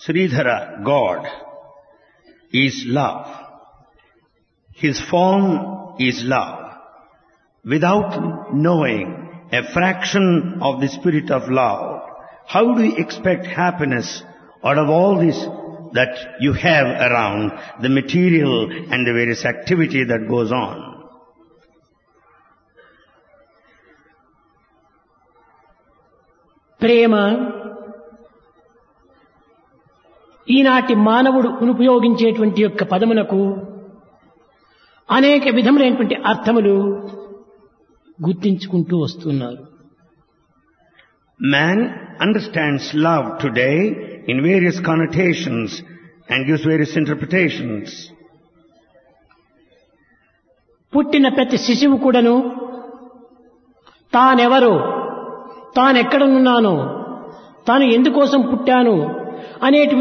Sridhara, God, is love. His form is love. Without knowing a fraction of the spirit of love, how do you expect happiness out of all this that you have around, the material and the various activity that goes on? ప్రేమ ఈనాటి మానవుడు ఉపయోగించేటువంటి యొక్క పదములకు అనేక విధములైనటువంటి అర్థములు గుర్తించుకుంటూ వస్తున్నారు. Man understands love today in various connotations and gives various interpretations. పుట్టిన ప్రతి శిశువు కూడాను తానెవరో, తానెక్కడనున్నానో, తాను ఎందుకోసం పుట్టాను అనేటువంటి